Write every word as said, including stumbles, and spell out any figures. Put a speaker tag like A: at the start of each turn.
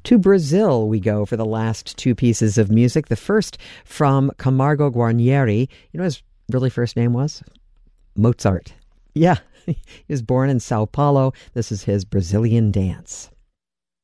A: To Brazil we go for the last two pieces of music. The first from Camargo Guarnieri. You know what his really first name was? Mozart. Yeah, he was born in Sao Paulo. This is his Brazilian Dance.